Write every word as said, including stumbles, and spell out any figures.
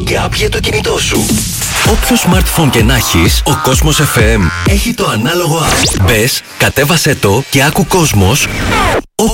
και app για το κινητό σου. Όποιο smartphone και να έχεις, ο Κόσμος εφ εμ έχει το ανάλογο app. Μπες, κατέβασέ το και άκου Κόσμος